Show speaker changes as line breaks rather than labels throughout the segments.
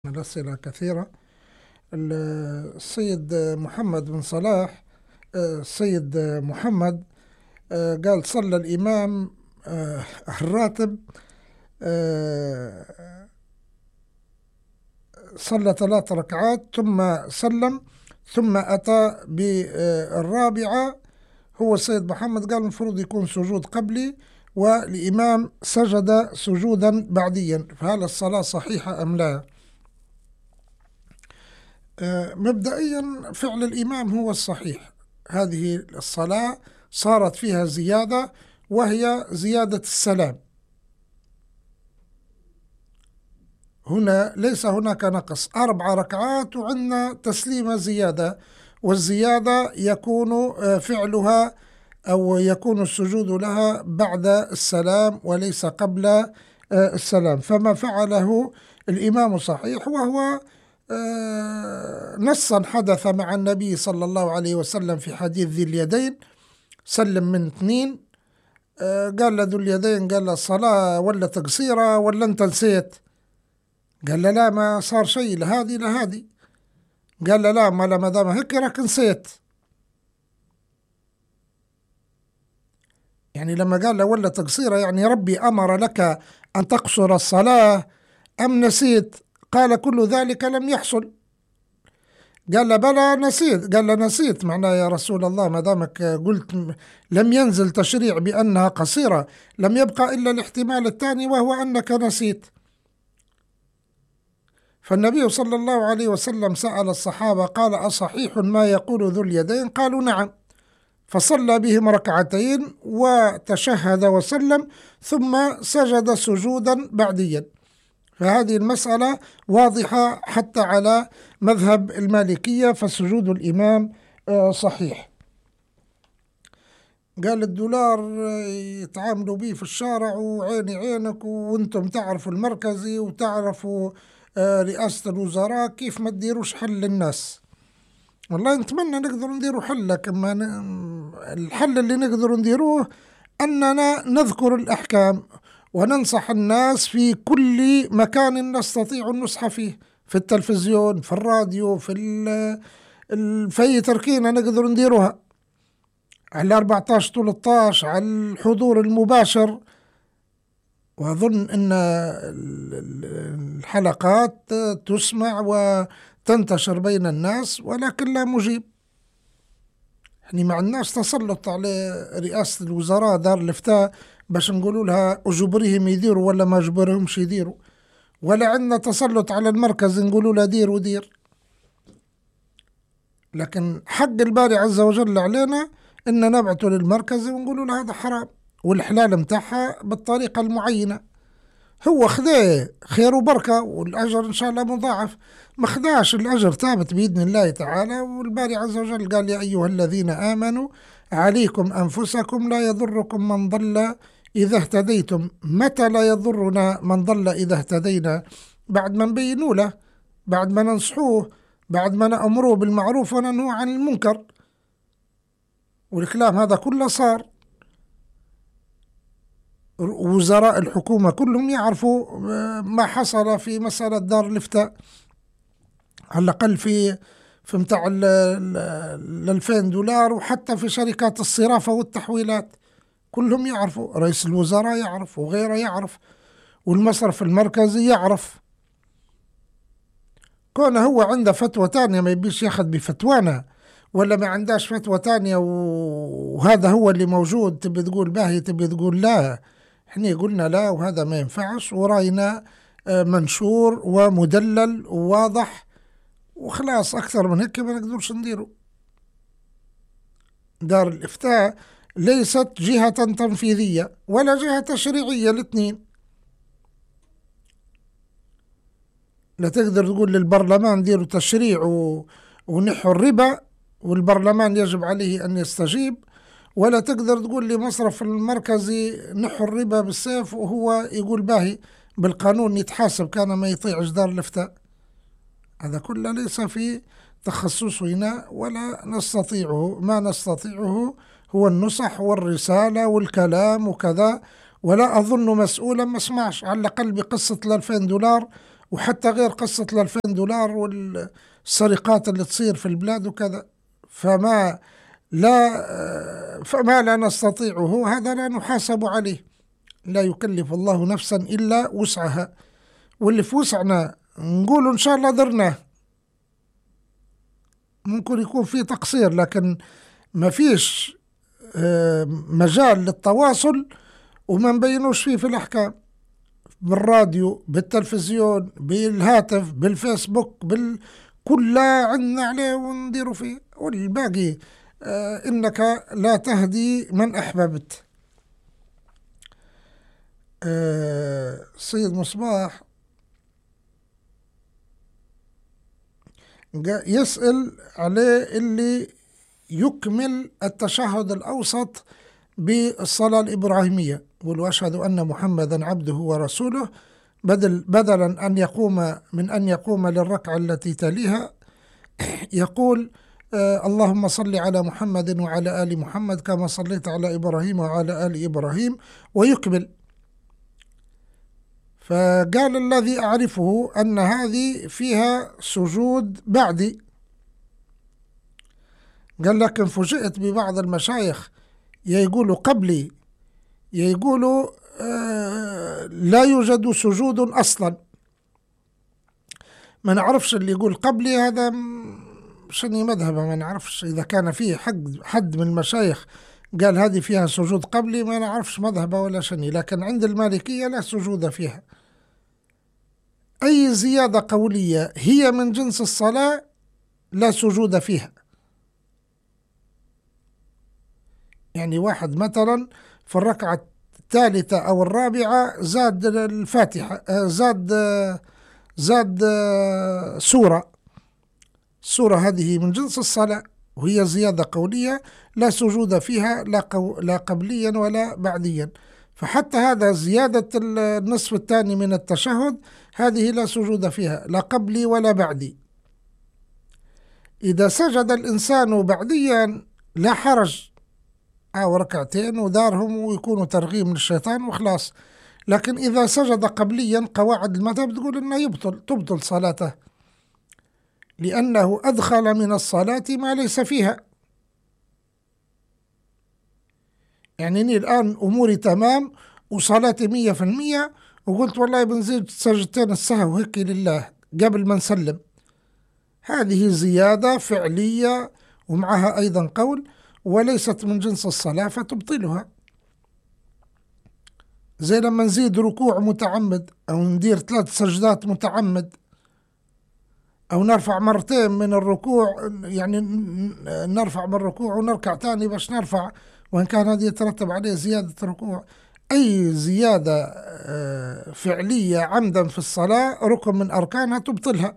الأسئلة كثيرة. السيد محمد بن صلاح، السيد محمد قال صلى الإمام الراتب، صلى 3 ركعات ثم سلم ثم أتى بالرابعة. هو السيد محمد قال المفروض يكون سجود قبلي والإمام سجد سجودا بعديا، فهل الصلاة صحيحة أم لا؟ مبدئيا فعل الإمام هو الصحيح. هذه الصلاة صارت فيها زيادة، وهي زيادة السلام. هنا ليس هناك نقص، 4 ركعات وعندنا تسليمة زيادة، والزيادة يكون فعلها أو يكون السجود لها بعد السلام وليس قبل السلام. فما فعله الإمام صحيح، وهو نصا حدث مع النبي صلى الله عليه وسلم في حديث ذي اليدين: سلم من 2. قال له ذو اليدين، قال له الصلاة ولا تقصيرة ولا انت نسيت؟ قال له لا، ما صار شيء لهذه لهذه. قال له لا، ما دام هيك راك نسيت. يعني لما قال له ولا تقصيرة يعني ربي أمر لك أن تقصر الصلاة أم نسيت؟ قال كل ذلك لم يحصل. قال له بلى نسيت. قال له نسيت معناه يا رسول الله ما دامك قلت لم ينزل تشريع بأنها قصيرة، لم يبقى إلا الاحتمال الثاني وهو أنك نسيت. فالنبي صلى الله عليه وسلم سأل الصحابة قال: أصحيح ما يقول ذو اليدين؟ قالوا نعم. فصلى بهم 2 ركعتين وتشهد وسلم ثم سجد سجودا بعديا. فهذه المسألة واضحة حتى على مذهب المالكية، فسجود الإمام صحيح. قال الدولار يتعاملوا به في الشارع وعيني عينك، وانتم تعرفوا المركزي وتعرفوا رئاسة الوزراء، كيف ما تديروش حل للناس؟ والله نتمنى نقدر نديروا حل، لكن الحل اللي نقدر نديروه أننا نذكر الأحكام وننصح الناس في كل مكان نستطيع النصح فيه، في التلفزيون، في الراديو، في أي تركينة نقدر نديروها، على 14 13 على الحضور المباشر. وأظن أن الحلقات تسمع وتنتشر بين الناس، ولكن لا مجيب. يعني مع الناس تسلط على رئاسة الوزراء دار الإفتاء باش نقولوا لها أجبرهم يديروا ولا ما أجبرهمش يديروا، ولا عندنا تسلط على المركز نقولوا له دير ودير. لكن حق الباري عز وجل علينا إن نبعثه للمركز ونقولوا له هذا حرام، والحلال متاعها بالطريقة المعينة. هو خذاه خير وبركة والأجر إن شاء الله مضاعف، ما خذاش الأجر ثابت بإذن الله تعالى. والباري عز وجل قال: يا أيها الذين آمنوا عليكم أنفسكم لا يضركم من ضل إذا اهتديتم. متى لا يضرنا من ضل إذا اهتدينا؟ بعد ما نبينوا له، بعد ما ننصحوه، بعد ما نأمروه بالمعروف وننهوا عن المنكر. والكلام هذا كله صار، وزراء الحكومة كلهم يعرفوا ما حصل في مسألة دار الإفتاء، على الأقل في متاع $2000، وحتى في شركات الصرافة والتحويلات كلهم يعرفوا، رئيس الوزراء يعرف وغيره يعرف، والمصرف المركزي يعرف. كونه هو عنده فتوى تانية ما يبيش ياخذ بفتوانا، ولا ما عندهاش فتوى تانية وهذا هو اللي موجود، تبي تقول باهي تبي تقول لا. احنا قلنا لا وهذا ما ينفعش، ورأينا منشور ومدلل وواضح وخلاص. أكثر من هيك ما نقدرش نديره. دار الإفتاء ليست جهة تنفيذية ولا جهة تشريعية، الاثنين. لا تقدر تقول للبرلمان ديروا تشريع ونحوا الربا والبرلمان يجب عليه أن يستجيب، ولا تقدر تقول لمصرف المركزي نحوا الربا بالسيف وهو يقول باهي بالقانون يتحاسب كان ما يطيعش دار الإفتاء. هذا كله ليس في تخصصنا ولا نستطيعه. ما نستطيعه هو النصح والرسالة والكلام وكذا. ولا أظن مسؤولا ما سمعش على الأقل بقصة $2000 وحتى غير قصة $2000 والسرقات اللي تصير في البلاد وكذا. فما لا نستطيعه هذا لا نحاسب عليه. لا يكلف الله نفسا إلا وسعها، واللي في وسعنا نقول إن شاء الله درناه. ممكن يكون في تقصير، لكن ما فيش مجال للتواصل وما نبينوش فيه في الأحكام، بالراديو، بالتلفزيون، بالهاتف، بالفيسبوك، كلها عندنا عليه ونديروا فيه. والباقي إنك لا تهدي من أحببت. سيد مصباح يسأل عليه اللي يكمل التشهد الأوسط بالصلاة الإبراهيمية، يقول أشهد أن محمدا عبده ورسوله، بدلا من أن يقوم للركعة التي تليها يقول اللهم صل على محمد وعلى آل محمد كما صليت على إبراهيم وعلى آل إبراهيم، ويكمل. فقال الذي أعرفه أن هذه فيها سجود بعدي. قال لكن فوجئت ببعض المشايخ يقولوا قبلي، يقولوا لا يوجد سجود أصلا. ما نعرفش اللي يقول قبلي هذا شنو مذهبه، ما نعرفش إذا كان فيه حد من المشايخ قال هذه فيها سجود قبلي، ما نعرفش مذهبه ولا شنو. لكن عند المالكية لا سجود فيها. أي زيادة قولية هي من جنس الصلاة لا سجود فيها. يعني واحد مثلا في الركعة الثالثة أو الرابعة زاد الفاتحة، زاد سورة هذه من جنس الصلاة وهي زيادة قولية لا سجود فيها لا قبليا ولا بعديا. فحتى هذا زيادة النصف الثاني من التشهد هذه لا سجود فيها لا قبلي ولا بعدي. إذا سجد الإنسان بعديا لا حرج، أو ركعتين ودارهم ويكونوا ترغيب من الشيطان وخلاص. لكن إذا سجد قبليا قواعد المذهب تقول إنه تبطل صلاته، لأنه أدخل من الصلاة ما ليس فيها. يعني أني الآن أموري تمام وصلاتي 100%، وقلت والله بنزيد سجدتين السهو هيك لله قبل ما نسلم، هذه زيادة فعلية ومعها أيضا قول وليست من جنس الصلاة فتبطلها. زي لما نزيد ركوع متعمد أو ندير 3 سجدات متعمد أو نرفع مرتين من الركوع، يعني نرفع من الركوع ونركع تاني باش نرفع، وإن كان هذا يترتب عليه زيادة ركوع. أي زيادة فعلية عمدا في الصلاة ركن من أركانها تبطلها.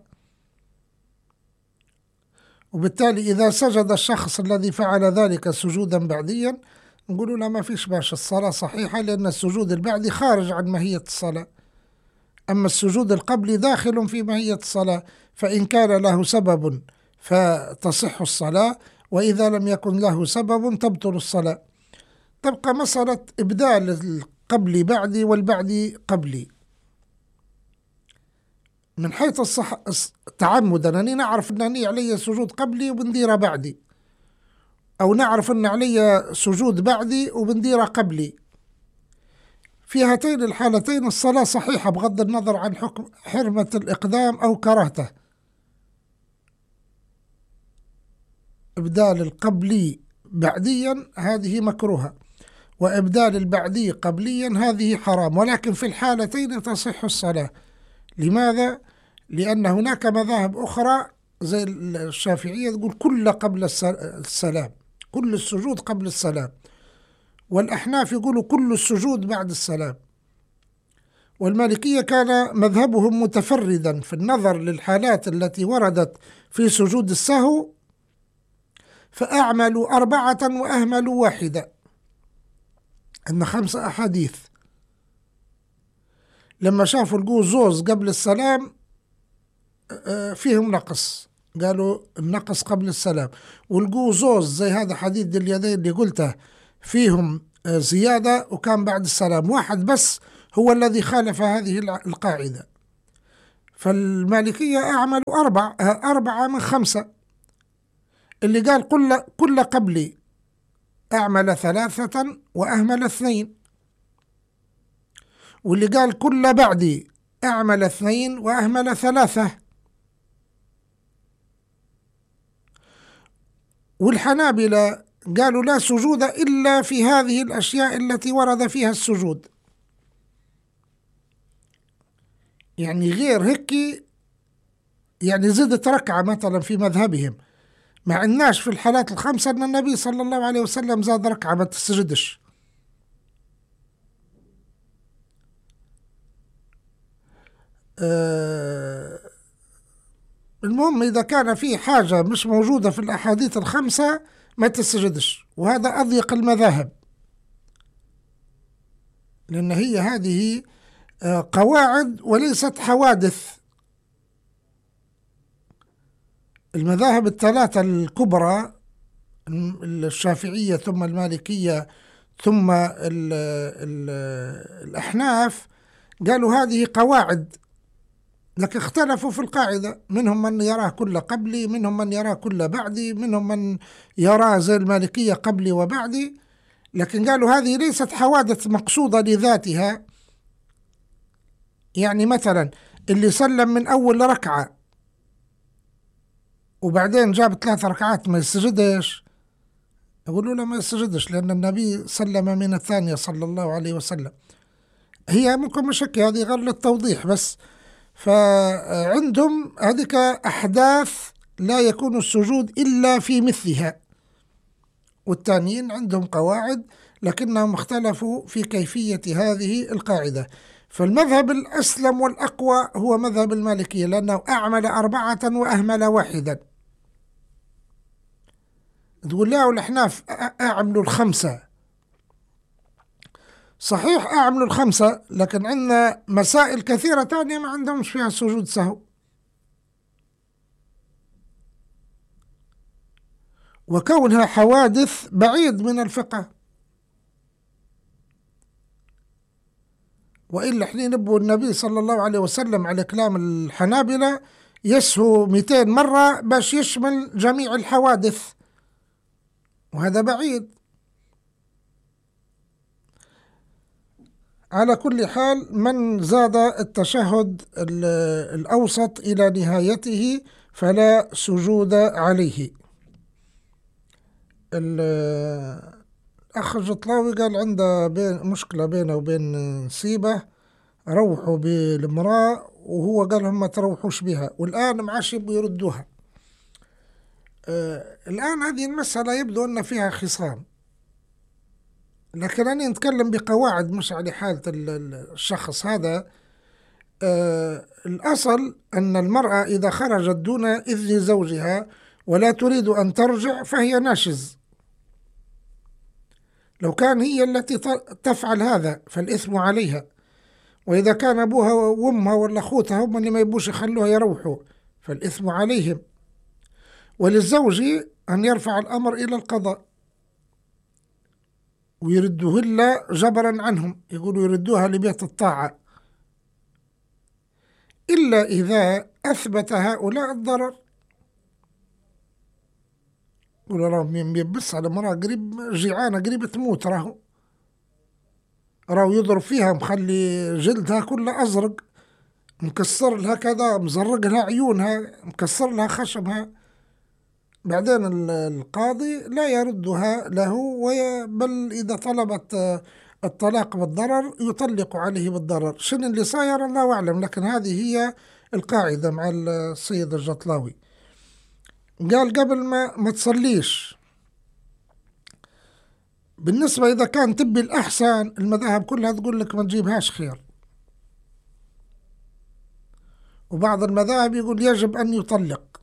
وبالتالي إذا سجد الشخص الذي فعل ذلك سجودا بعديا نقول لا ما فيش باش، الصلاة صحيحة، لأن السجود البعدي خارج عن ماهية الصلاة. أما السجود القبلي داخل في ماهية الصلاة، فإن كان له سبب فتصح الصلاة، وإذا لم يكن له سبب تبطل الصلاة. تبقى مسألة إبدال القبلي بعدي والبعدي قبلي. من حيث تعمدا أني نعرف أنني علي سجود قبلي وبنديره بعدي، أو نعرف أن علي سجود بعدي وبنديره قبلي، في هاتين الحالتين الصلاة صحيحة بغض النظر عن حكم حرمة الإقدام أو كراهته. إبدال القبلي بعديا هذه مكروهة، وإبدال البعدي قبليا هذه حرام، ولكن في الحالتين تصح الصلاة. لماذا؟ لأن هناك مذاهب أخرى زي الشافعية تقول كل قبل السلام، كل السجود قبل السلام، والأحناف يقولوا كل السجود بعد السلام، والمالكية كان مذهبهم متفردا في النظر للحالات التي وردت في سجود السهو، فأعملوا 4 وأهملوا 1، أن 5 أحاديث. لما شافوا الجوزوز قبل السلام فيهم نقص، قالوا النقص قبل السلام، والجوزوز زي هذا حديد اليدين اللي قلته فيهم زيادة وكان بعد السلام. واحد بس هو الذي خالف هذه القاعدة، فالمالكية أعملوا 4 من 5. اللي قال كل قبلي أعمل 3 وأهمل 2، واللي قال كل بعدي أعمل 2 وأهمل 3. والحنابلة قالوا لا سجود إلا في هذه الأشياء التي ورد فيها السجود، يعني غير هيك يعني زدت ركعة مثلا في مذهبهم، ما عندناش في الحالات ال5 أن النبي صلى الله عليه وسلم زاد ركعة ما تسجدش. المهم إذا كان في حاجة مش موجودة في الأحاديث ال5 ما تسجدش، وهذا أضيق المذاهب، لأن هي هذه قواعد وليست حوادث. المذاهب ال3 الكبرى، الشافعية ثم المالكية ثم الأحناف، قالوا هذه قواعد، لكن اختلفوا في القاعدة، منهم من يراه كل قبلي، منهم من يراه كل بعدي، منهم من يراه زي المالكية قبلي وبعدي، لكن قالوا هذه ليست حوادث مقصودة لذاتها. يعني مثلا اللي سلم من أول ركعة وبعدين جاب 3 ركعات ما يسجدش، يقولوا له ما يسجدش لأن النبي سلم من الثانية صلى الله عليه وسلم. هي ممكن مشكلة، هذه غير للتوضيح بس. فعندهم هذيك أحداث لا يكون السجود إلا في مثلها، والتانيين عندهم قواعد لكنهم اختلفوا في كيفية هذه القاعدة. فالمذهب الأسلم والأقوى هو مذهب المالكية، لأنه أعمل 4 وأهمل 1. تقول لا والأحناف أعملوا 5، صحيح أعملوا 5، لكن عندنا مسائل كثيرة تانية ما عندهمش فيها سجود سهو، وكونها حوادث بعيد من الفقه. وإلا احنا نبو النبي صلى الله عليه وسلم على كلام الحنابلة يسهو 200 مرة باش يشمل جميع الحوادث، وهذا بعيد. على كل حال، من زاد التشهد الأوسط إلى نهايته فلا سجود عليه. الأخ الجطلاوي قال عنده مشكلة بينه وبين سيبة، روحوا بالمرأة وهو قال هم ما تروحوش بها، والآن معاش يبقوا يردوها. الآن هذه المسألة يبدو أن فيها خصام، لكن أنا نتكلم بقواعد مش على حالة الشخص هذا. الأصل أن المرأة إذا خرجت دون إذن زوجها ولا تريد أن ترجع فهي ناشز. لو كان هي التي تفعل هذا فالإثم عليها، وإذا كان أبوها وأمها ولا أخوتها هم اللي ما يبوش يخلوها يروحوا فالإثم عليهم. وللزوج أن يرفع الأمر إلى القضاء ويردوه إلا جبرا عنهم، يقولوا يردوها لبيت الطاعة، إلا إذا أثبت هؤلاء الضرر. يقولوا راهو بيبص على مرأة قريب جيعانة قريب تموت، راهو يضرب فيها، مخلي جلدها كله أزرق، مكسر لها كذا، مزرق لها عيونها، مكسر لها خشمها. بعدين القاضي لا يردها له، بل إذا طلبت الطلاق بالضرر يطلق عليه بالضرر. شنو اللي صاير الله أعلم، لكن هذه هي القاعدة مع السيد الجطلاوي. قال قبل ما تصليش. بالنسبة إذا كان تبي الأحسن، المذاهب كلها تقول لك ما تجيبهاش خير، وبعض المذاهب يقول يجب أن يطلق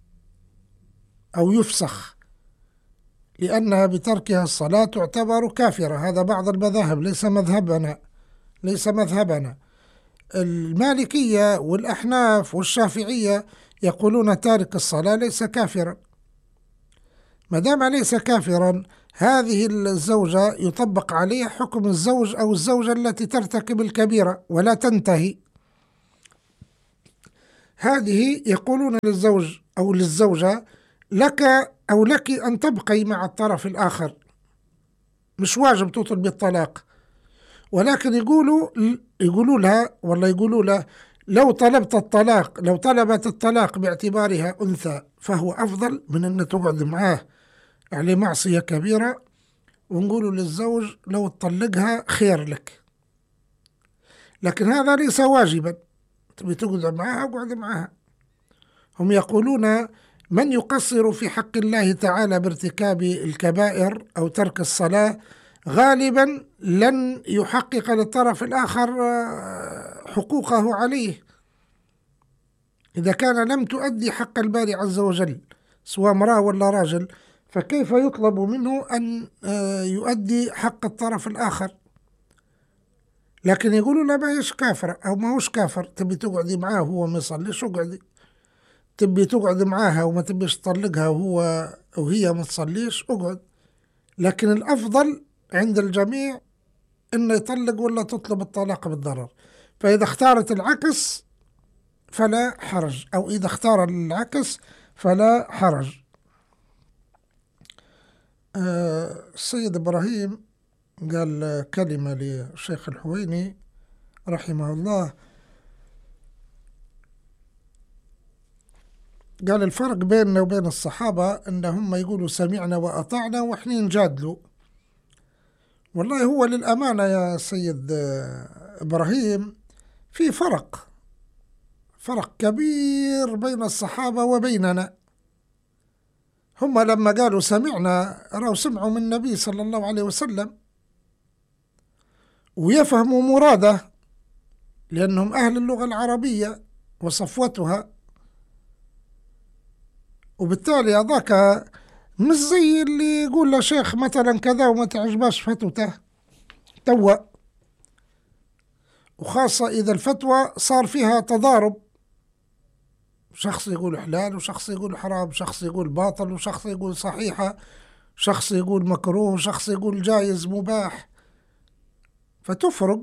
أو يفسخ لأنها بتركها الصلاة تعتبر كافرة. هذا بعض المذاهب، ليس مذهبنا. المالكية والأحناف والشافعية يقولون تارك الصلاة ليس كافرا. ما دام ليس كافرا، هذه الزوجة يطبق عليها حكم الزوج أو الزوجة التي ترتكب الكبيرة ولا تنتهي. هذه يقولون للزوج أو للزوجة: لك أو لك أن تبقي مع الطرف الآخر، مش واجب تطلب الطلاق، ولكن يقولوا لها والله يقولوا له: لو طلبت الطلاق باعتبارها أنثى فهو أفضل من أن تقعد معاه على معصية كبيرة. ونقولوا للزوج: لو تطلقها خير لك، لكن هذا ليس واجبا، تبي تقعد معها اقعد معها. هم يقولون: من يقصر في حق الله تعالى بارتكاب الكبائر أو ترك الصلاة غالبا لن يحقق للطرف الآخر حقوقه عليه، إذا كان لم تؤدي حق الباري عز وجل سواء امرأة ولا راجل، فكيف يطلب منه أن يؤدي حق الطرف الآخر؟ لكن يقولوا: لا، ما هيش كافر أو ما هوش كافر، تبي تقعدي معاه وهو ما يصليش اقعدي، تبي تقعد معاها وما تبيش تطلقها وهي ما تصليش اقعد. لكن الأفضل عند الجميع إنه يطلق ولا تطلب الطلاق بالضرر. فإذا اختارت العكس فلا حرج، أو إذا اختار العكس فلا حرج. السيد إبراهيم قال كلمة للشيخ الحويني رحمه الله، قال: الفرق بيننا وبين الصحابة إن هم يقولوا سمعنا وأطعنا وإحنا نجادلوا. والله هو للأمانة يا سيد إبراهيم في فرق كبير بين الصحابة وبيننا. هم لما قالوا سمعنا راهو سمعوا من النبي صلى الله عليه وسلم ويفهموا مراده، لأنهم أهل اللغة العربية وصفوتها، وبالتالي هذاك مش زي اللي يقول له شيخ مثلا كذا وما تعجباش فتوته توا، وخاصة إذا الفتوى صار فيها تضارب، شخص يقول حلال وشخص يقول حرام، شخص يقول باطل وشخص يقول صحيحة، شخص يقول مكروه وشخص يقول جائز مباح، فتفرق.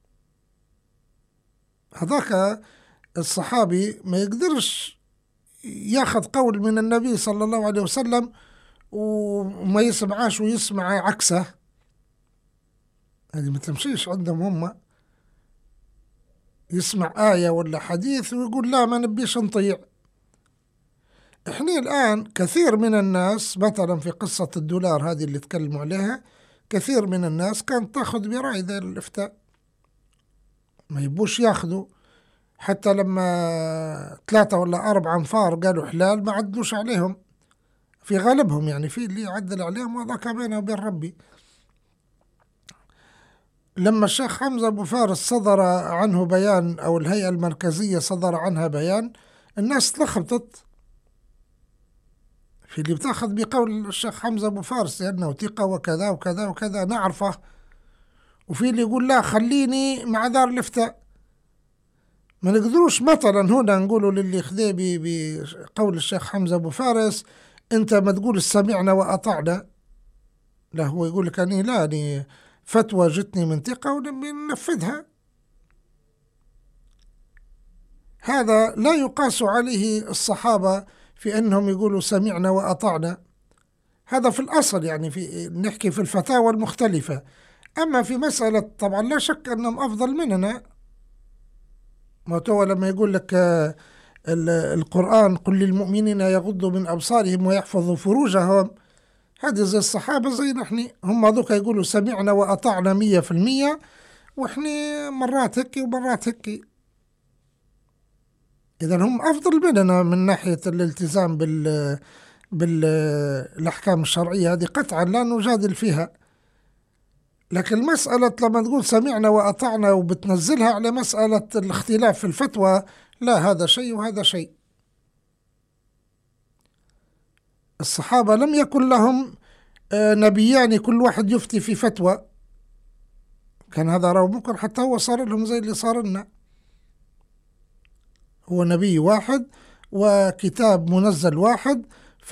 هذاك الصحابي ما يقدرش ياخذ قول من النبي صلى الله عليه وسلم وما يسمعاش ويسمع عكسه، هذه ما تمشيش عندهم. هم يسمع آية ولا حديث ويقول لا ما نبيش نطيع. احنا الآن كثير من الناس مثلا في قصة الدولار هذه اللي تكلموا عليها، كثير من الناس كانت تاخذ برأي ذا الإفتاء، ما يبوش ياخذوا، حتى لما 3 ولا 4 أنفار قالوا حلال ما عدلوش عليهم في غالبهم، يعني في اللي يعدل عليهم وذاك بينه وبين ربي. لما الشيخ حمزة أبو فارس صدر عنه بيان أو الهيئة المركزية صدر عنها بيان، الناس تلخبطت في اللي بتاخذ بقول الشيخ حمزة أبو فارس لأنه ثقة وكذا وكذا وكذا نعرفه، وفي اللي يقول لا خليني مع دار الإفتاء. ما نقدروش مثلا هنا نقولوا للي خذي بقول الشيخ حمزة أبو فارس أنت ما تقول سمعنا وأطعنا، لا، هو يقول لك أني لا، أني فتوى جتني من ثقة وننفذها. هذا لا يقاس عليه الصحابة في أنهم يقولوا سمعنا وأطعنا، هذا في الأصل، يعني في نحكي في الفتاوى المختلفة. أما في مسألة طبعا لا شك أنهم أفضل مننا، ما تو لما يقول لك القرآن قل للمؤمنين يغضوا من أبصارهم ويحفظوا فروجهم، هذه زي الصحابة زي نحن، هم ذوك يقولوا سمعنا وأطعنا 100%، وإحنا مرات هيك ومرات هيك. إذن هم أفضل مننا من ناحية الالتزام بالأحكام الشرعية، هذه قطعا لا نجادل فيها. لكن مسألة لما تقول سمعنا وأطعنا وبتنزلها على مسألة الاختلاف في الفتوى، لا، هذا شيء وهذا شيء. الصحابة لم يكن لهم نبيان كل واحد يفتي في فتوى، كان هذا راهو ممكن حتى هو صار لهم زي اللي صار لنا، هو نبي واحد وكتاب منزل واحد،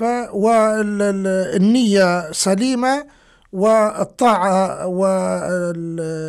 والنية سليمة والطاعة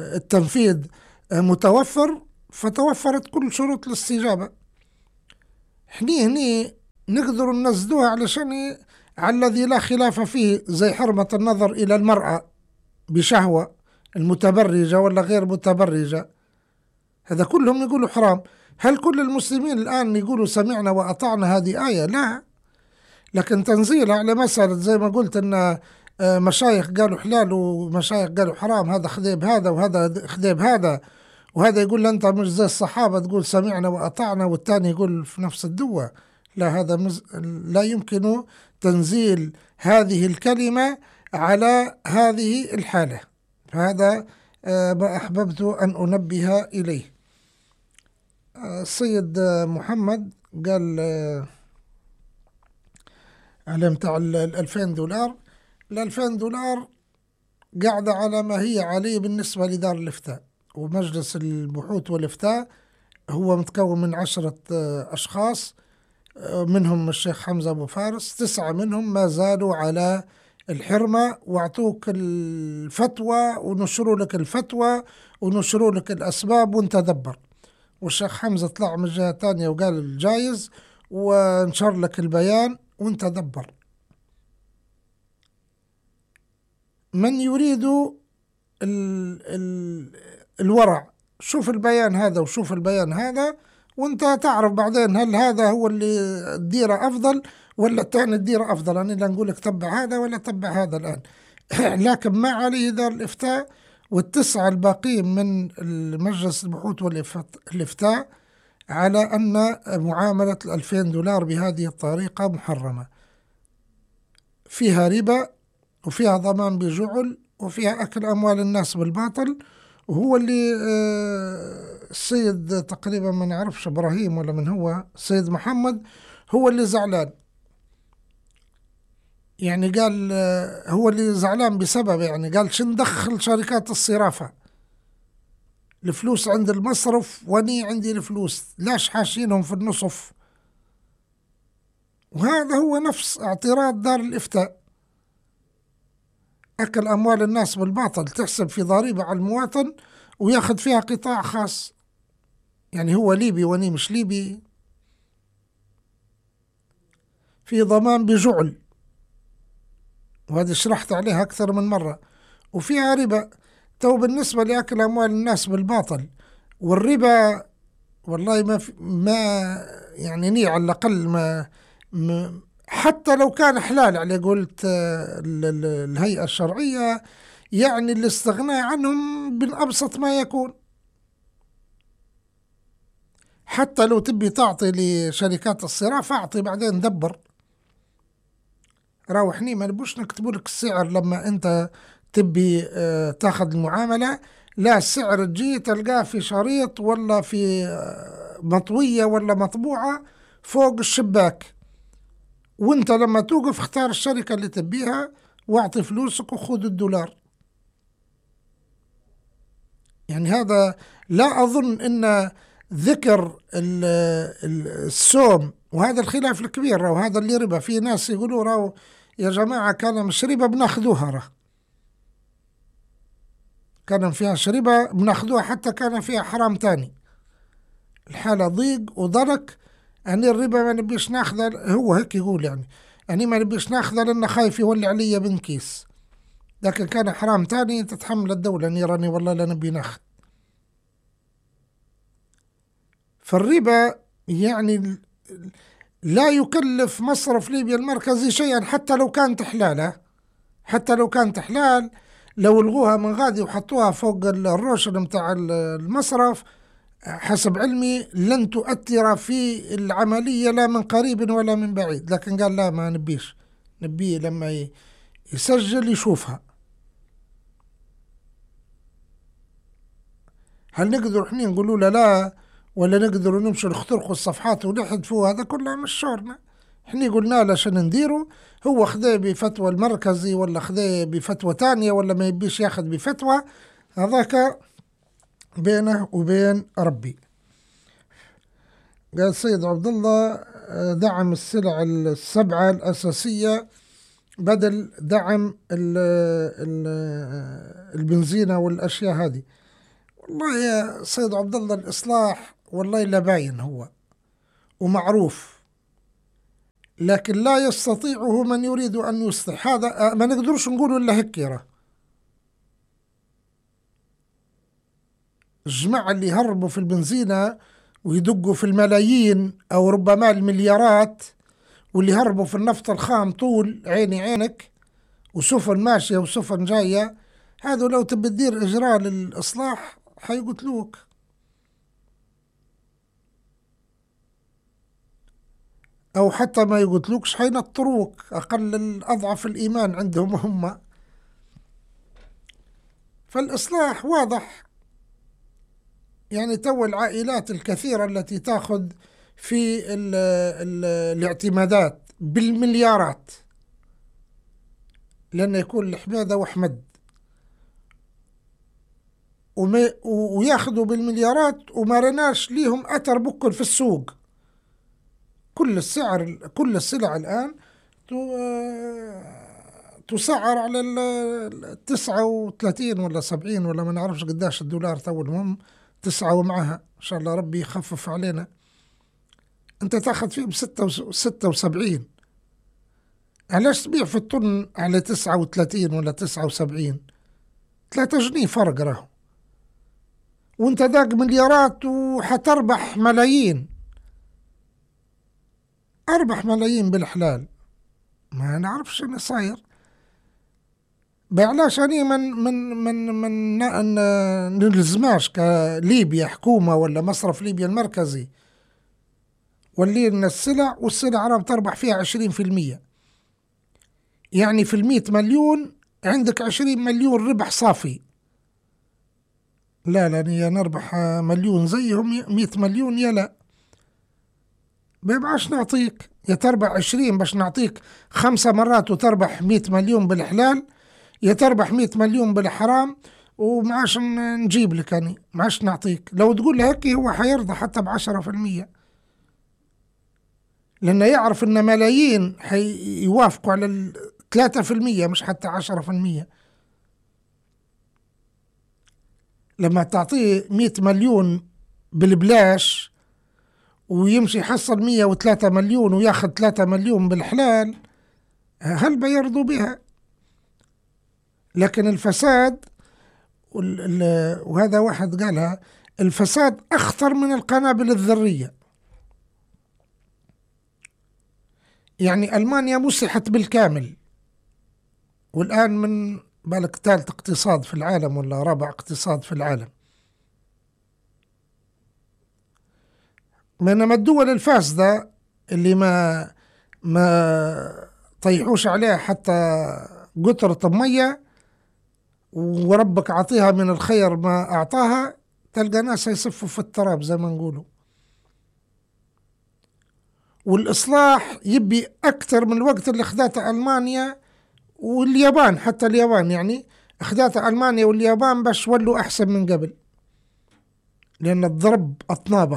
والتنفيذ متوفر، فتوفرت كل شروط الاستجابة. هني نقدر ننزلوها علشان على الذي لا خلاف فيه، زي حرمة النظر إلى المرأة بشهوة، المتبرجة ولا غير متبرجة، هذا كلهم يقولوا حرام. هل كل المسلمين الآن يقولوا سمعنا وأطعنا هذه آية؟ لا. لكن تنزيل على مسألة زي ما قلت أن مشايخ قالوا حلال ومشايخ قالوا حرام، هذا خذيب هذا وهذا خذيب هذا، وهذا يقول أنت مش زي الصحابة تقول سمعنا وأطعنا، والثاني يقول في نفس الدوة. لا، هذا لا يمكن تنزيل هذه الكلمة على هذه الحالة. هذا ما أحببت أن أنبه إليه. السيد محمد قال على متاع $2000، $2000 قاعدة على ما هي عليه بالنسبة لدار الإفتاء ومجلس البحوث والإفتاء. هو متكون من 10 أشخاص، منهم الشيخ حمزة أبو فارس، 9 منهم ما زالوا على الحرمة، واعطوك الفتوى ونشروا لك الفتوى ونشروا لك الأسباب وانت دبر. والشيخ حمزة طلع من جهة تانية وقال الجايز ونشر لك البيان وانت دبر. من يريد الورع شوف البيان هذا وشوف البيان هذا، وانت تعرف بعدين هل هذا هو اللي الديرة أفضل ولا الثاني الديرة أفضل. أنا لا نقول لك تبع هذا ولا تبع هذا الآن لكن ما عليه دار الإفتاء وال9 الباقين من المجلس البحوث والإفتاء على أن معاملة $2000 بهذه الطريقة محرمة، فيها ربا وفيها ضمان بجعل وفيها أكل أموال الناس بالباطل. وهو اللي السيد تقريبا ما نعرفش إبراهيم ولا من هو السيد محمد هو اللي زعلان، يعني قال هو اللي زعلان بسبب، يعني قال شن دخل شركات الصرافة الفلوس عند المصرف واني عندي الفلوس، لاش حاشينهم في النصف. وهذا هو نفس اعتراض دار الإفتاء، أكل أموال الناس بالباطل، تحسب في ضريبة على المواطن وياخذ فيها قطاع خاص، يعني هو ليبي واني مش ليبي، في ضمان بجعل، وهذه شرحت عليها أكثر من مرة، وفيها ربا. تو بالنسبة لأكل أموال الناس بالباطل والربا، والله ما يعني ني على الأقل ما حتى لو كان حلال على قلت الهيئة الشرعية، يعني الاستغناء عنهم بالأبسط ما يكون. حتى لو تبي تعطي لشركات الصرافة أعطي بعدين دبر، راوحني ما نبوش نكتبوا لك السعر لما أنت تبي تاخذ المعاملة، لا، السعر تجي تلقاه في شريط ولا في مطوية ولا مطبوعة فوق الشباك، وانت لما توقف اختار الشركة اللي تبيها واعطي فلوسك وخذ $1. يعني هذا لا أظن أن ذكر السوم، وهذا الخلاف الكبير، وهذا اللي ربا. في ناس يقولوا راو يا جماعة كان مش ربا بناخذوها، كان فيها شربة بناخذوها، حتى كان فيها حرام تاني، الحالة ضيق وضرك. أني الربا ما نبيش ناخذها، هو هيك يقول، يعني أني ما نبيش ناخذها لأنه خايف يولي علي بن كيس، لكن كان حرام تاني تتحمل الدولة، أني راني والله لا نبي ناخذ. فالربا يعني لا يكلف مصرف ليبيا المركزي شيئا، حتى لو كانت حلالة، حتى لو كانت حلال، لو الغوها من غادي وحطوها فوق الروشن متاع المصرف حسب علمي لن تؤثر في العملية لا من قريب ولا من بعيد. لكن قال لا، ما نبيش، نبيه لما يسجل يشوفها. هل نقدر احنا نقولوا له لا، ولا نقدر نمشي نخترقوا الصفحات ونحذفوا؟ هذا كله مش شورنا. احنا قلنا له شنو نديروا، هو خذاه بفتوى المركزي ولا خذاه بفتوى تانية ولا ما يبيش ياخذ بفتوى، هذاك بينه وبين ربي. قال السيد عبد الله دعم السلع ال7 الأساسية بدل دعم البنزينة والأشياء هذه. والله يا سيد عبد الله الإصلاح والله لا باين هو ومعروف، لكن لا يستطيعه من يريد أن يصلح. هذا ما نقدرش نقوله إلا هيك. يرى الجماعة اللي يهربوا في البنزينة ويدقوا في الملايين أو ربما المليارات، واللي يهربوا في النفط الخام طول عيني عينك، وسفن ماشية وسفن جاية، هذا لو تبي تدير إجراء للإصلاح حيقتلوك. أو حتى ما يقتلوكش حينطروك، أقل الأضعف الإيمان عندهم هم. فالإصلاح واضح. يعني تو العائلات الكثيرة التي تأخذ في الاعتمادات بالمليارات، لأن يكون الحمادة وأحمد، وياخذوا بالمليارات وما رناش ليهم أثر بكل في السوق. كل السلع الآن تسعر على 39 ولا 70 ولا ما نعرفش قداش الدولار تو. المهم 9 ومعها إن شاء الله ربي يخفف علينا. أنت تاخذ فيه ب76، علاش تبيع في الطن على 39 ولا 79؟ 3 جنيه فرق راهو، وانت داق مليارات وحتربح ملايين. أربح ملايين بالحلال، ما نعرفش شنو صاير. بعلاش أني من نلزماش كليبيا حكومة ولا مصرف ليبيا المركزي ولي لنا السلع، والسلع راه تربح فيها 20%. يعني في 100 مليون عندك 20 مليون ربح صافي. لا يا نربح مليون زيهم 100 مليون، يا لا باش نعطيك، يا تربح 20 باش نعطيك 5 مرات وتربح 100 مليون بالحلال، يا تربح 100 مليون بالحرام ومعاش نجيب لك أنا معاش نعطيك. لو تقول هيك هو حيرضى حتى ب10%، لأنه يعرف أن ملايين حيوافقوا على 3% مش حتى 10%. لما تعطيه 100 مليون بالبلاش ويمشي يحصل 103 مليون وياخذ 3 مليون بالحلال، هل بيرضوا بها؟ لكن الفساد، وهذا واحد قالها، الفساد أخطر من القنابل الذرية. يعني ألمانيا مسحت بالكامل، والآن من بالك ثالث اقتصاد في العالم ولا رابع اقتصاد في العالم. بينما الدول الفاسدة اللي ما طيحوش عليها حتى قطرة مية، وربك عطيها من الخير ما أعطاها، تلقى ناس يصفوا في التراب زي ما نقولوا. والإصلاح يبي أكثر من الوقت اللي أخذته ألمانيا واليابان. حتى اليابان يعني أخذته ألمانيا واليابان باش ولوا أحسن من قبل، لأن الضرب أطنابه.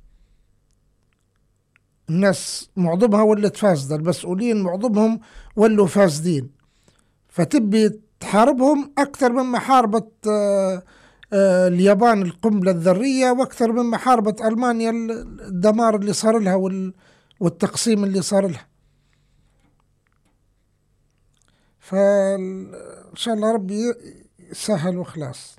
الناس معظمها ولت فاسدة، المسؤولين معظمهم ولوا فاسدين، فتبي تحاربهم أكثر مما حاربت اليابان القنبلة الذرية، وأكثر مما حاربت ألمانيا الدمار اللي صار لها والتقسيم اللي صار لها. فإن شاء الله ربي يسهل وخلاص.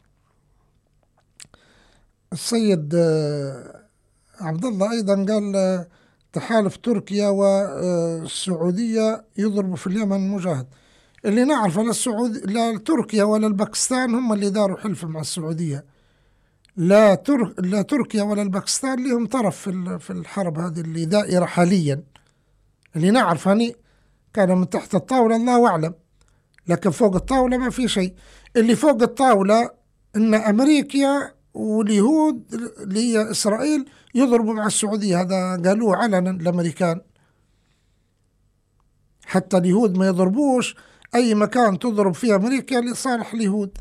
السيد عبد الله أيضا قال تحالف تركيا والسعودية يضربوا في اليمن المجاهد. اللي نعرف لا تركيا ولا الباكستان هم اللي داروا حلف مع السعودية. لا تركيا ولا الباكستان لهم طرف في الحرب هذه اللي دائرة حاليا. اللي نعرف هني كان من تحت الطاولة الله أعلم، لكن فوق الطاولة ما في شيء. اللي فوق الطاولة إن أمريكا واليهود اللي هي إسرائيل يضربوا مع السعودية. هذا قالوه علنا الأمريكان، حتى اليهود ما يضربوش أي مكان تضرب فيه أمريكا لصالح اليهود.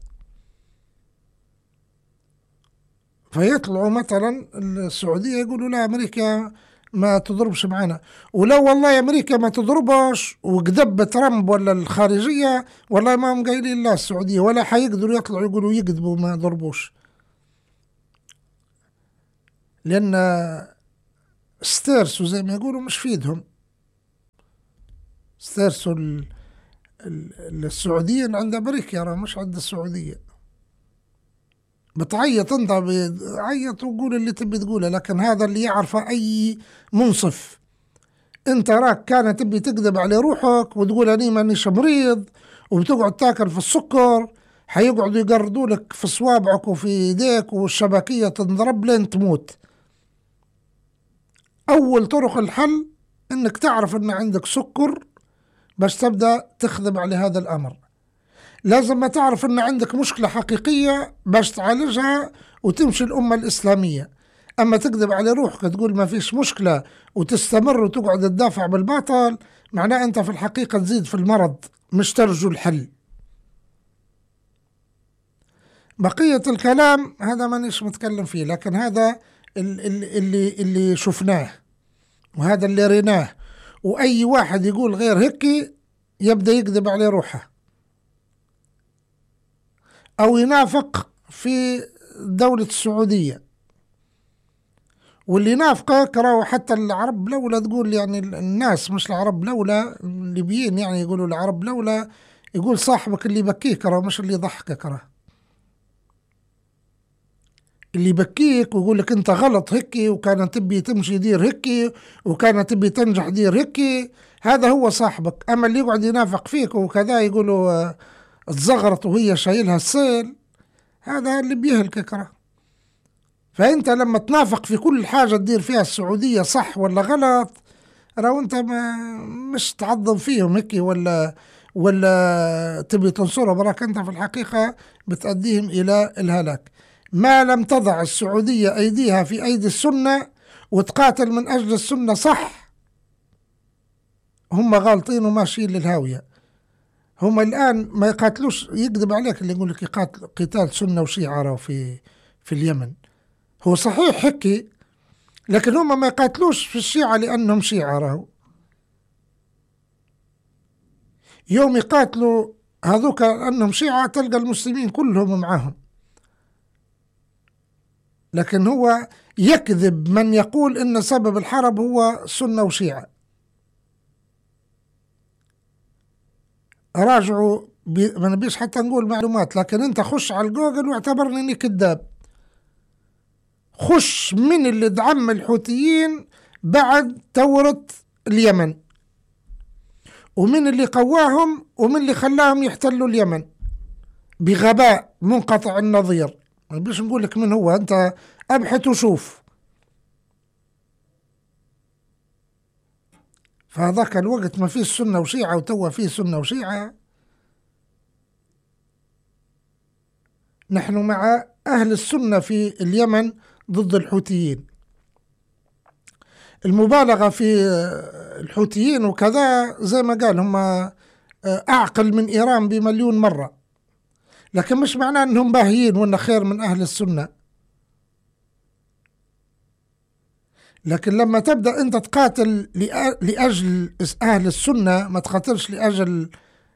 فيطلعوا مثلا السعودية يقولوا لا أمريكا ما تضربش معنا، ولو والله أمريكا ما تضربش وكذب ترامب ولا الخارجية والله ما هم قايلين لا السعودية، ولا حيقدروا يطلعوا يقولوا يكذبوا ما ضربوش، لأن استرسوا زي ما يقولوا مش فيدهم. استرسوا السعوديين عند أمريكا، راه مش عند السعودية. بتعيط أنت، بتعيط وقول اللي تبي تقوله، لكن هذا اللي يعرفه أي منصف. أنت راك كانت تبي تكذب على روحك وتقول أني مانيش مريض، وبتقعد تاكل في السكر، حيقعدوا يقردوا لك في صوابعك وفي يديك، والشبكية تنضرب لين تموت. أول طرق الحل إنك تعرف إن عندك سكر باش تبدأ تخدم على هذا الأمر. لازم ما تعرف إن عندك مشكلة حقيقية باش تعالجها وتمشي الأمة الإسلامية. أما تكذب على روحك تقول ما فيش مشكلة وتستمر وتقعد تدافع بالباطل، معناه أنت في الحقيقة تزيد في المرض مش ترجو الحل. بقية الكلام هذا مانيش متكلم فيه، لكن هذا اللي شفناه، وهذا اللي ريناه. وأي واحد يقول غير هيك يبدأ يكذب على روحه أو ينافق في دولة السعودية. واللي نافقك راهو حتى العرب لولا تقول، يعني الناس مش العرب لولا، الليبيين يعني يقولوا العرب لولا، يقول صاحبك اللي يبكيك راهو مش اللي يضحكك. راهو اللي يبكيك ويقول لك انت غلط هيك، وكانت تبي تمشي دير هيك، وكانت تبي تنجح دير هيك، هذا هو صاحبك. اما اللي يقعد ينافق فيك وكذا يقولوا تزغرت وهي شايلها السيل، هذا اللي بيهلكك. راه فانت لما تنافق في كل حاجة تدير فيها السعودية صح ولا غلط، راهو انت مش تعظم فيهم هيك ولا تبي تنصرهم، براك انت في الحقيقة بتأديهم الى الهلاك. ما لم تضع السعودية ايديها في ايدي السنة وتقاتل من اجل السنة صح، هم غالطين وماشيين للهاوية. هم الان ما يقاتلوش، يكذب عليك اللي يقول لك يقاتل قتال سنة وشيعة راهو في اليمن. هو صحيح حكي، لكن هم ما يقاتلوش في الشيعة لأنهم شيعة. راهو يوم يقاتلوا هذوك أنهم شيعة تلقى المسلمين كلهم معهم. لكن هو يكذب من يقول إن سبب الحرب هو سنة وشيعة. راجعوا ما نبيش حتى نقول معلومات، لكن انت خش على الجوجل واعتبرني اني كذاب. خش من اللي دعم الحوثيين بعد ثورة اليمن، ومن اللي قواهم، ومن اللي خلاهم يحتلوا اليمن بغباء منقطع النظير. ما بيش نقول لك من هو، انت ابحث وشوف. فهذاك الوقت ما فيه سنة وشيعة، وتوا فيه سنة وشيعة. نحن مع أهل السنة في اليمن ضد الحوثيين. المبالغة في الحوثيين وكذا زي ما قال هم أعقل من إيران بمليون مرة، لكن مش معناه أنهم باهيين وأن خير من أهل السنة. لكن لما تبدأ أنت تقاتل لأجل أهل السنة، ما تقاتلش لأجل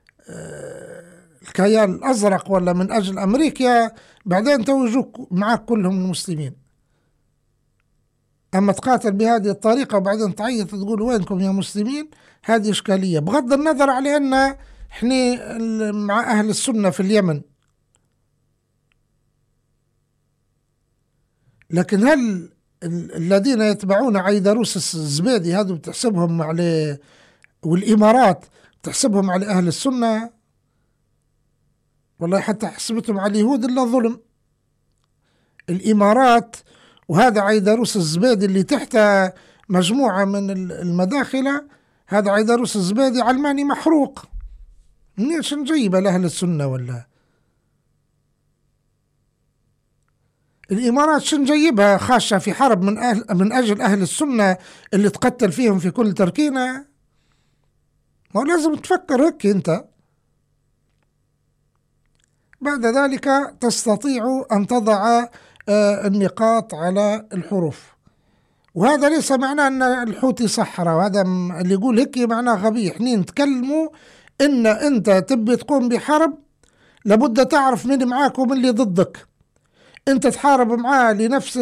الكيان الأزرق ولا من أجل أمريكا، بعدين توجوك معك كلهم المسلمين. أما تقاتل بهذه الطريقة وبعدين تعيط تقول وينكم يا مسلمين، هذه إشكالية، بغض النظر على أن إحنا مع أهل السنة في اليمن. لكن هل الذين يتبعون عيدروس الزبيدي هذا بتحسبهم على، والإمارات تحسبهم على أهل السنة؟ والله حتى حسبتهم على اليهود إلا ظلم. الإمارات وهذا عيدروس الزبيدي اللي تحته مجموعة من المداخلة، هذا عيدروس الزبيدي علماني محروق، منيش نجيبه لأهل السنة؟ ولا الإمارات شن جيبها خاشة في حرب من أجل أهل السنة اللي تقتل فيهم في كل تركينة؟ ما لازم تفكر هيك أنت. بعد ذلك تستطيع أن تضع النقاط على الحروف. وهذا ليس معناه أن الحوثي صحراء، وهذا اللي يقول هيك معناه غبي. احنا نتكلموا إن أنت تبي تقوم بحرب لابد تعرف من معاك ومن اللي ضدك. أنت تحارب معاه لنفس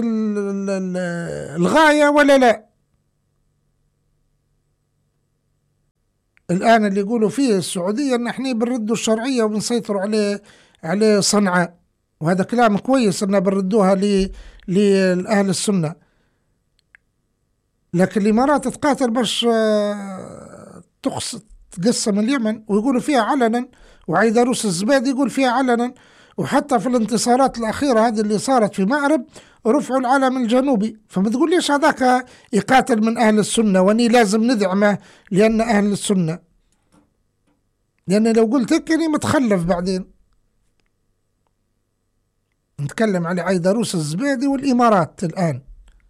الغاية ولا لا؟ الآن اللي يقولوا فيه السعودية إن إحنا بنردوا الشرعية وبنسيطروا عليه صنعاء، وهذا كلام كويس إن بنردوها لأهل السنة. لكن الإمارات تقاتل باش تقسم اليمن، ويقولوا فيها علنا، وعيدروس الزبيدي يقول فيها علنا. وحتى في الانتصارات الأخيرة هذه اللي صارت في مأرب رفعوا العلم الجنوبي. فما تقوليش هذاك يقاتل من أهل السنة واني لازم ندعمه لأن أهل السنة، لأن لو قلت هيك أنا متخلف. بعدين نتكلم على عيدروس الزبيدي والإمارات الآن،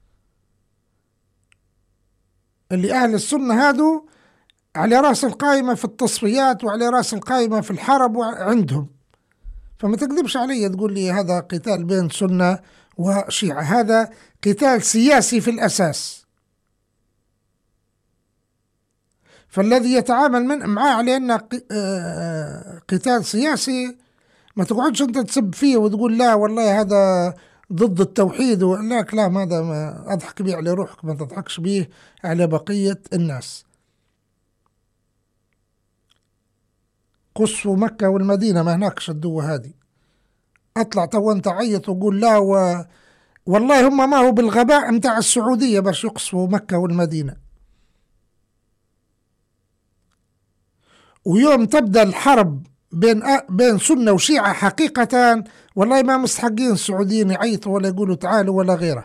اللي أهل السنة هادو على رأس القائمة في التصفيات وعلى رأس القائمة في الحرب عندهم. فما تكذبش علي تقول لي هذا قتال بين سنة وشيعة، هذا قتال سياسي في الأساس. فالذي يتعامل معاه على أنه قتال سياسي ما تقعدش أنت تسب فيه وتقول لا والله هذا ضد التوحيد لا كلام هذا ما أضحك به على روحك، ما تضحكش به على بقية الناس. قصوا مكة والمدينة ما هناك شدوه هذه. أطلع تو أنت عيط وقول لا والله هم ما هو بالغباء متاع السعودية باش يقصفوا مكة والمدينة. ويوم تبدأ الحرب بين سنة وشيعة حقيقة والله ما مستحقين السعوديين يعيطوا ولا يقولوا تعالوا ولا غيره.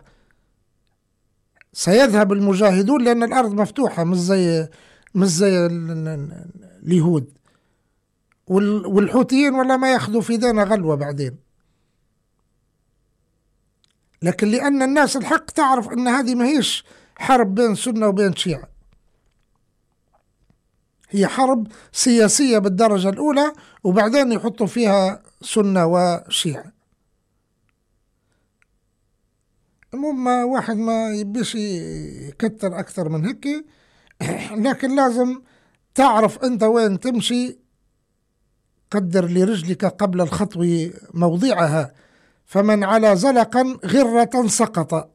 سيذهب المجاهدون لأن الأرض مفتوحة مش زي اليهود. والحوثيين ولا ما ياخذوا في دينا غلوة بعدين. لكن لأن الناس الحق تعرف أن هذه ما هيش حرب بين سنة وبين شيعة، هي حرب سياسية بالدرجة الأولى، وبعدين يحطوا فيها سنة وشيعة. المهم واحد ما يبيش يكتر أكثر من هيك، لكن لازم تعرف أنت وين تمشي. قدر لرجلك قبل الخطو موضعها، فمن على زلقا غرة سقط.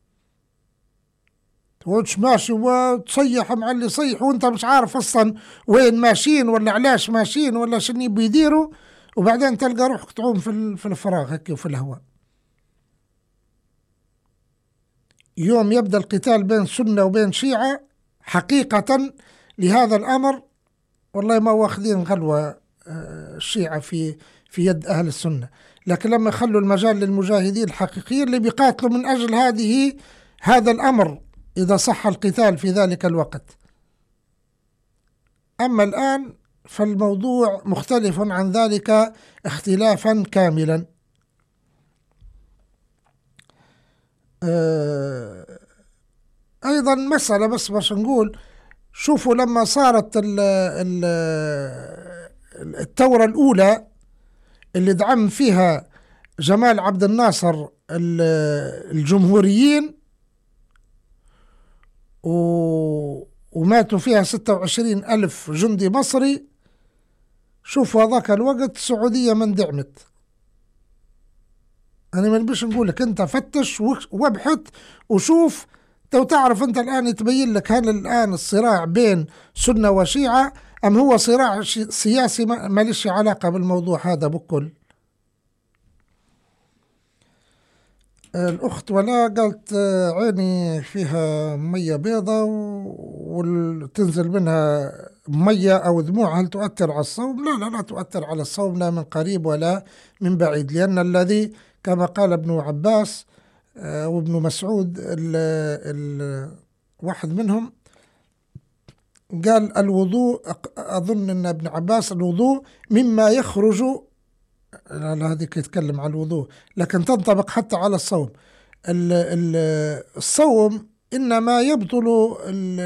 تقعدش ماشي وتصيح مع اللي يصيح وانت مش عارف اصلا وين ماشيين ولا علاش ماشيين ولا شنو بيديروا، وبعدين تلقى روحك تعوم في الفراغ هيك وفي الهواء. يوم يبدأ القتال بين سنة وبين شيعة حقيقة لهذا الأمر والله ما واخذين غلوة الشيعة في يد أهل السنة. لكن لما يخلوا المجال للمجاهدين الحقيقيين اللي بيقاتلوا من أجل هذا الأمر إذا صح القتال في ذلك الوقت. أما الآن فالموضوع مختلف عن ذلك اختلافا كاملا. أيضا مسألة بس باش نقول، شوفوا لما صارت الثورة الأولى اللي دعم فيها جمال عبد الناصر الجمهوريين وماتوا فيها 26 ألف جندي مصري، شوفوا هذاك الوقت السعودية من دعمت. أنا ما نبيش نقولك أنت فتش وابحث وشوف تعرف أنت الآن يتبين لك هل الآن الصراع بين سنة وشيعة أم هو صراع سياسي ما ليش علاقة بالموضوع هذا بكل. الأخت ولا قالت عيني فيها مية بيضة وتنزل منها مية أو دموع، هل تؤثر على الصوم؟ لا تؤثر على الصوم لا من قريب ولا من بعيد، لأن الذي كما قال ابن عباس وابن مسعود واحد منهم قال الوضوء، أظن أن ابن عباس الوضوء مما يخرج، هذيك يتكلم عن الوضوء لكن تنطبق حتى على الصوم. الصوم إنما يبطل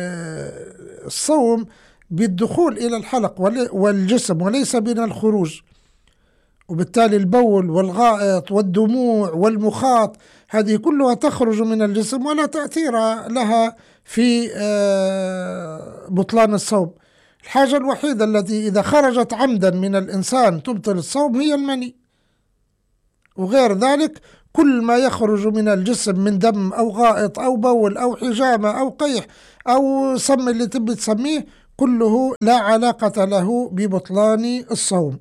الصوم بالدخول إلى الحلق والجسم وليس من الخروج، وبالتالي البول والغائط والدموع والمخاط هذه كلها تخرج من الجسم ولا تأثير لها في بطلان الصوم. الحاجة الوحيدة التي إذا خرجت عمدا من الإنسان تبطل الصوم هي المني، وغير ذلك كل ما يخرج من الجسم من دم أو غائط أو بول أو حجامة أو قيح أو سم اللي تبي تسميه كله لا علاقة له ببطلان الصوم.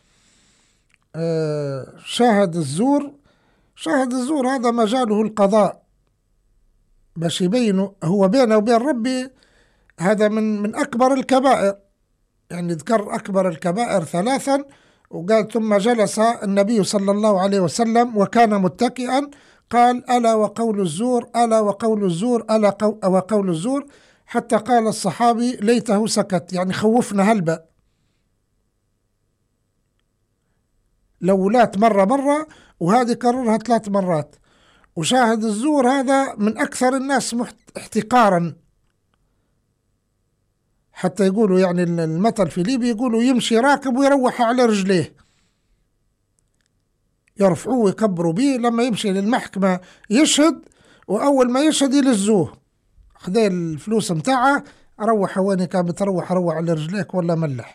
شاهد الزور هذا مجاله القضاء، باش يبين هو بينه وبين ربي، هذا من أكبر الكبائر. يعني ذكر أكبر الكبائر 3 وقال: ثم جلس النبي صلى الله عليه وسلم وكان متكئا، قال: ألا وقول الزور، ألا وقول الزور، ألا وقول الزور، حتى قال الصحابي: ليته سكت، يعني خوفنا هلبا، لو لات مرة وهذه كررها 3 مرات. وشاهد الزور هذا من أكثر الناس احتقارا، حتى يقولوا يعني المثل في ليبيا يقولوا: يمشي راكب ويروح على رجليه، يرفعوه ويكبروا به، لما يمشي للمحكمة يشهد، وأول ما يشهد يلزوه، خذي الفلوس متاعه، روح وين كان بتروح، روح على رجليك ولا ملح.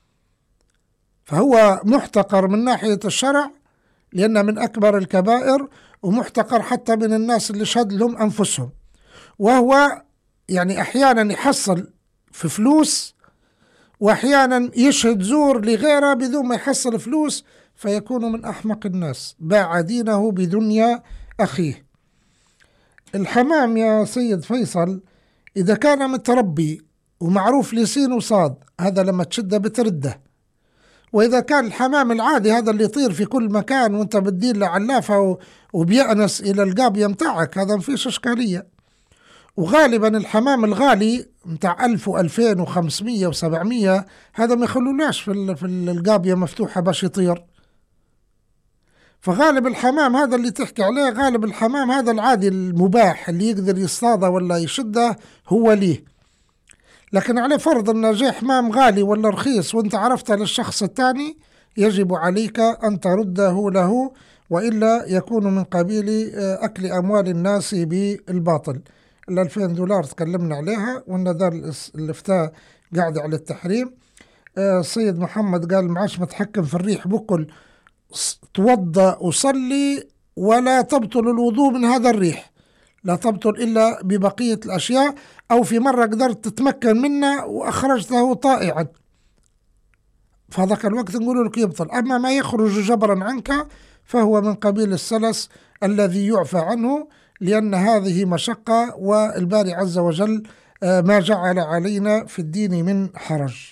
فهو محتقر من ناحية الشرع لأنه من أكبر الكبائر، ومحتقر حتى من الناس اللي شهد لهم أنفسهم. وهو يعني أحيانا يحصل في فلوس، وأحيانا يشهد زور لغيره بدون ما يحصل فلوس، فيكون من أحمق الناس، باع دينه بدنيا أخيه. الحمام يا سيد فيصل إذا كان متربي ومعروف لسين وصاد، هذا لما تشده بترده. وإذا كان الحمام العادي هذا اللي يطير في كل مكان وانت بتدير له علافة وبيأنس إلى القابية متاعك، هذا مفيش إشكالية. وغالبا الحمام الغالي متاع 1000 و2500 و700 هذا ما يخلوناش في القابية مفتوحة باش يطير. فغالب الحمام هذا اللي تحكي عليه، غالب الحمام هذا العادي المباح اللي يقدر يصطاده ولا يشده هو ليه. لكن على فرض أن جاء حمام غالي ولا رخيص وانت عرفته للشخص الثاني، يجب عليك أن ترده له، وإلا يكون من قبيل أكل أموال الناس بالباطل. $2000 تكلمنا عليها، وأن دار الإفتاء قاعد على التحريم. السيد محمد قال: معاش متحكم في الريح بكل، توضأ وصلي ولا تبطل الوضوء من هذا الريح، لا تبطل إلا ببقية الأشياء، أو في مرة قدرت تتمكن منه وأخرجته طائعا، فهذاك الوقت نقول لك يبطل. أما ما يخرج جبرا عنك فهو من قبيل السلس الذي يعفى عنه، لأن هذه مشقة، والباري عز وجل ما جعل علينا في الدين من حرج.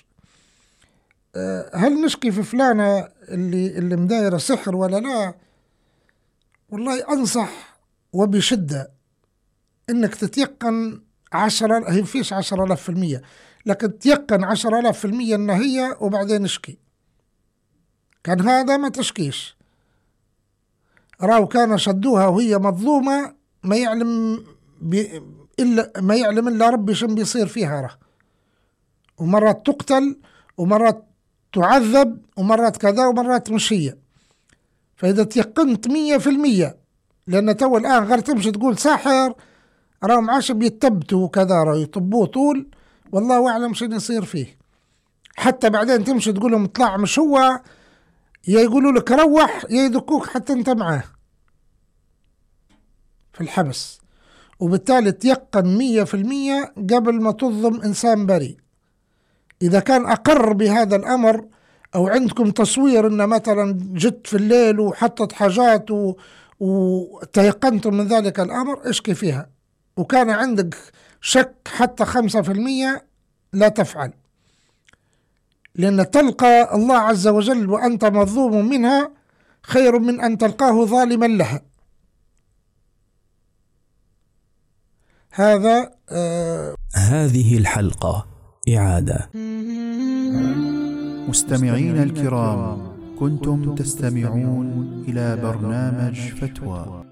هل نشكي في فلانة اللي مدايرة سحر ولا لا؟ والله أنصح وبشدة إنك تتيقن 10، هي فيش 10,000%، لكن تيقن 10,000% إن هي، وبعدين اشكي. كان هذا ما تشكيش، راو كان شدوها وهي مظلومة، ما يعلم إلا ربي شن بيصير فيها راه، ومرات تقتل ومرات تعذب ومرات كذا ومرات مش هي. فإذا تيقنت 100%، لأن تو الآن غير تمشي تقول ساحر، راهم عاش بيتبتوا وكذا، راهم يطبوه طول، والله أعلم شنو يصير فيه. حتى بعدين تمشي تقول لهم اطلع مش هو، يا يقولوا لك روح، يا يدكوك حتى انت معاه في الحبس. وبالتالي تيقن 100% قبل ما تظلم إنسان بريء. إذا كان أقر بهذا الأمر، أو عندكم تصوير إن مثلا جت في الليل وحطت حاجات وتيقنتم من ذلك الأمر، اشكي فيها. وكان عندك شك حتى 5%، لا تفعل، لأن تلقى الله عز وجل وأنت مظلوم منها خير من أن تلقاه ظالما لها.
هذه الحلقة إعادة.
مستمعين الكرام، كنتم تستمعون إلى برنامج فتوى